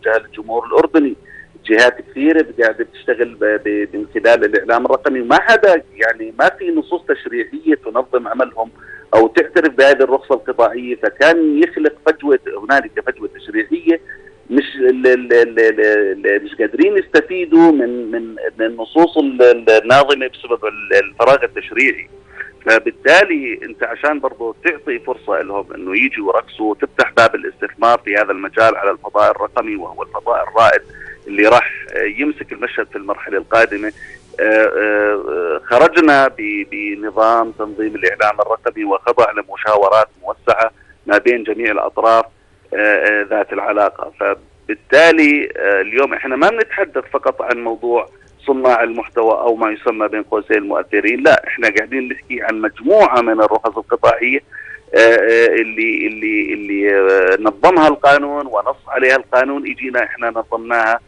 موجهة للجمهور الأردني. جهات كثيرة قاعدة بتشتغل من خلال الإعلام الرقمي، وما حدا يعني ما في نصوص تشريعية تنظم عملهم أو تعترف بهذه الرخصة القطاعية، فكان يخلق هنالك فجوة تشريعية. مش قادرين يستفيدوا من النصوص الناظمة بسبب الفراغ التشريعي. فبالتالي انت عشان برضو تعطي فرصة لهم انه يجوا ورقصوا وتفتح باب الاستثمار في هذا المجال على الفضاء الرقمي، وهو الفضاء الرائد اللي راح يمسك المشهد في المرحلة القادمة. خرجنا بنظام تنظيم الإعلام الرقمي وخضع لمشاورات موسعة ما بين جميع الأطراف ذات العلاقة. فبالتالي اليوم احنا ما بنتحدث فقط عن موضوع صناع المحتوى أو ما يسمى بين قوسين المؤثرين، لا احنا قاعدين نحكي عن مجموعة من الرخص القطاعية اللي نظمها القانون ونص عليها القانون. اجينا احنا نظمناها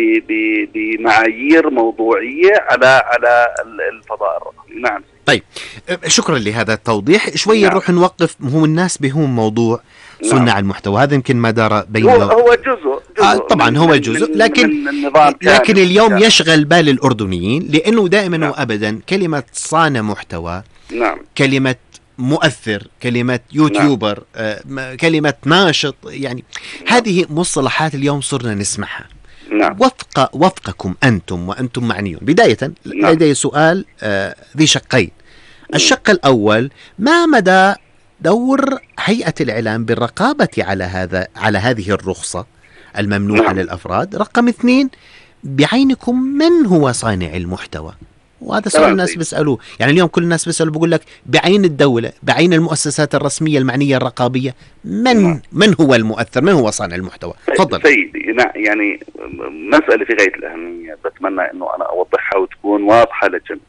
بمعايير موضوعية على الفضاء الرقمي. نعم. طيب شكرا لهذا التوضيح. شوية نعم. نروح نوقف هم الناس بهم موضوع صناع المحتوى، هذا يمكن ما دار بينه. هو جزء طبعا هو جزء، لكن اليوم يشغل بال الأردنيين، لأنه دائما نعم. وأبدا كلمة صانع محتوى، نعم. كلمة مؤثر، كلمة يوتيوبر، نعم. كلمة ناشط، يعني نعم. هذه مصطلحات اليوم صرنا نسمعها. نعم. وفقكم أنتم وأنتم معنيون. بداية نعم. لدي سؤال ذي شقين. الشق الأول، ما مدى دور هيئة الإعلام بالرقابة على هذه الرخصة الممنوحة نعم. للأفراد؟ رقم 2، بعينكم من هو صانع المحتوى؟ وهذا سؤال الناس بيسألوه، يعني اليوم كل الناس بيسألوا، بيقول لك بعين الدولة، بعين المؤسسات الرسمية المعنية الرقابية، من هو المؤثر، من هو صانع المحتوى؟ تفضل سيدي. يعني مسألة في غاية الأهمية، بتمنى أنه أنا أوضحها وتكون واضحة للجميع.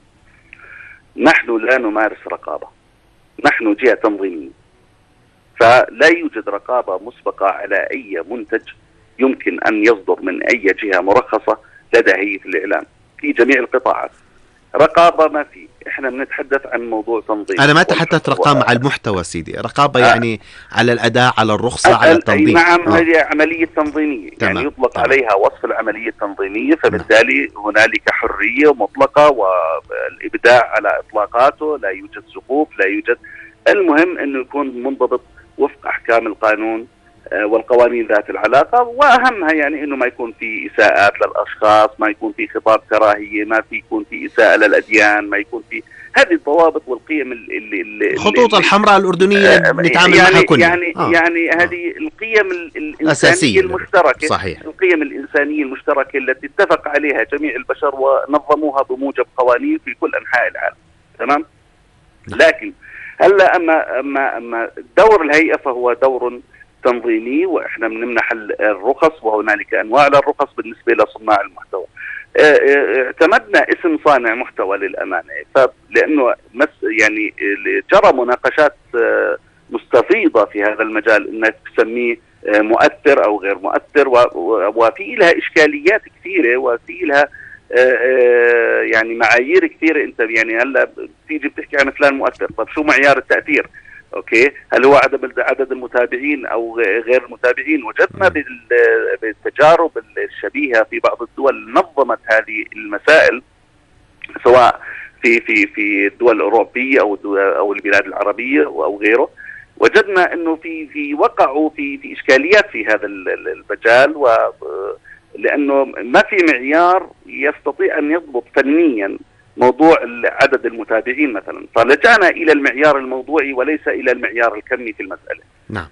نحن لا نمارس رقابة، نحن جهة تنظيمية، فلا يوجد رقابة مسبقة على أي منتج يمكن أن يصدر من أي جهة مرخصة لدى هيئة الإعلام في جميع القطاعات. رقابة ما في، احنا بنتحدث عن موضوع تنظيم. انا ما تحدثت رقابة على المحتوى سيدي، رقابة يعني على الاداء، على الرخصة، على التنظيم. نعم. هذه عملية تنظيمية، يعني يطلق عليها وصف العملية التنظيمية، فبالتالي هنالك حرية مطلقة والإبداع على إطلاقاته، لا يوجد سقوف، لا يوجد. المهم انه يكون منضبط وفق احكام القانون والقوانين ذات العلاقة، وأهمها يعني أنه ما يكون في إساءات للأشخاص، ما يكون في خطاب كراهية، ما يكون في إساءة للأديان، ما يكون في هذه الضوابط والقيم الخطوط الحمراء الأردنية نتعامل معها كلنا. يعني هذه القيم الإنسانية المشتركة. صحيح. القيم الإنسانية المشتركة التي اتفق عليها جميع البشر ونظموها بموجب قوانين في كل أنحاء العالم. تمام؟ لكن هلا أما دور الهيئة فهو دور تنظيمي، واحنا بنمنح الرخص، وهنالك انواع للرخص بالنسبه لصناع المحتوى. اعتمدنا اسم صانع محتوى للامانه، لانه يعني جرى مناقشات مستفيضه في هذا المجال، انك تسميه مؤثر او غير مؤثر، وفي لها اشكاليات كثيره، وفي لها يعني معايير كثيره. انت يعني هلا بتيجي بتحكي عن فلان مؤثر، طب شو معيار التاثير؟ اوكي، هل هو عدد المتابعين او غير المتابعين؟ وجدنا بالتجارب الشبيهه في بعض الدول نظمت هذه المسائل، سواء في الدول الاوروبيه او البلاد العربيه او غيره. وجدنا انه وقعوا في اشكاليات في هذا المجال، لانه ما في معيار يستطيع ان يضبط فنيا موضوع عدد المتابعين مثلا، فلجأنا إلى المعيار الموضوعي وليس إلى المعيار الكمي في المسألة. نعم.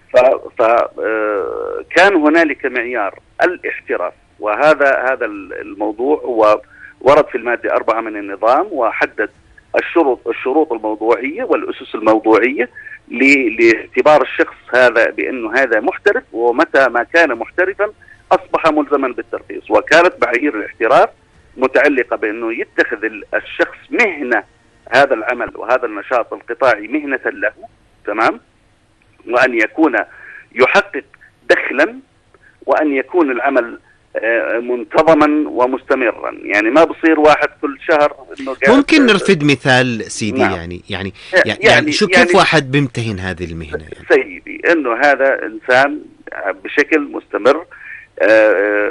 فكان هنالك معيار الاحتراف، وهذا الموضوع هو ورد في المادة 4 من النظام، وحدد الشروط الموضوعية والأسس الموضوعية لاعتبار الشخص هذا بأنه هذا محترف، ومتى ما كان محترفا أصبح ملزما بالترخيص. وكانت معايير الاحتراف متعلقة بأنه يتخذ الشخص مهنة هذا العمل وهذا النشاط القطاعي مهنة له، تمام، وأن يكون يحقق دخلا، وأن يكون العمل منتظما ومستمرا. يعني ما بصير واحد كل شهر إنه ممكن نرفد مثال سيدي. نعم. يعني شو كيف واحد بيمتهن هذه المهنة؟ سيدي إنه هذا إنسان بشكل مستمر